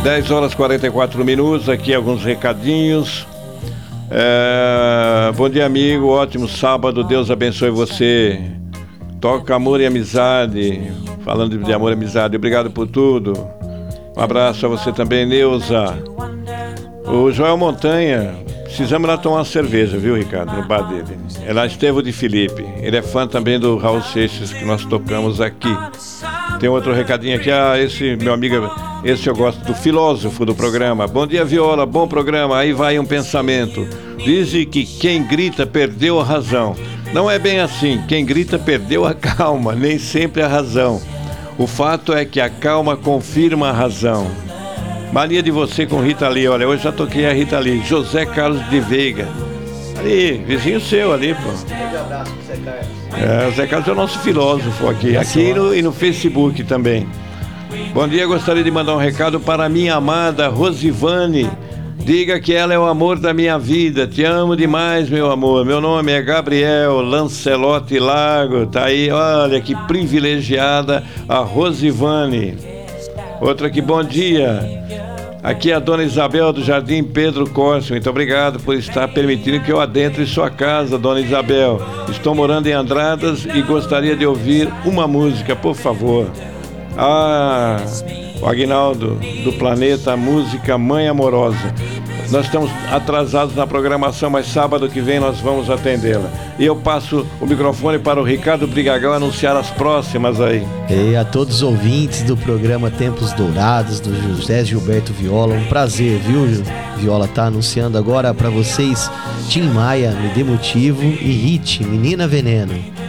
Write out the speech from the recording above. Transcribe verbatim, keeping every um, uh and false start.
dez horas e quarenta e quatro minutos, aqui alguns recadinhos. É... Bom dia, amigo, ótimo sábado, Deus abençoe você. Toca amor e amizade, falando de amor e amizade, obrigado por tudo. Um abraço a você também, Neuza. O Joel Montanha, precisamos lá tomar uma cerveja, viu, Ricardo, no bar dele. É lá Estevão de Felipe, ele é fã também do Raul Seixas, que nós tocamos aqui. Tem outro recadinho aqui, ah, esse meu amigo, esse eu gosto, do filósofo do programa. Bom dia, Viola, bom programa. Aí vai um pensamento. Dizem que quem grita perdeu a razão. Não é bem assim, quem grita perdeu a calma, nem sempre a razão. O fato é que a calma confirma a razão. Mania de você com Rita Lee, olha, hoje já toquei a Rita Lee. José Carlos de Veiga. Ali, vizinho seu ali, pô. Um abraço pro Zé Carlos. É, o Zé Carlos é o nosso filósofo aqui, aqui no, e no Facebook também. Bom dia, gostaria de mandar um recado para a minha amada Rosivane. Diga que ela é o amor da minha vida. Te amo demais, meu amor. Meu nome é Gabriel Lancelotti Lago. Tá aí, olha que privilegiada a Rosivane. Outra aqui, bom dia. Aqui é a dona Isabel do Jardim Pedro Corso. Muito obrigado por estar permitindo que eu adentre sua casa, dona Isabel. Estou morando em Andradas e gostaria de ouvir uma música, por favor. Ah, o Aguinaldo do Planeta Música Mãe Amorosa. Nós estamos atrasados na programação, mas sábado que vem nós vamos atendê-la. E eu passo o microfone para o Ricardo Brigagão anunciar as próximas aí. E a todos os ouvintes do programa Tempos Dourados, do José Gilberto Viola, um prazer, viu, Viola? Tá anunciando agora para vocês Tim Maia, Me Dê Motivo, e Hit, Menina Veneno.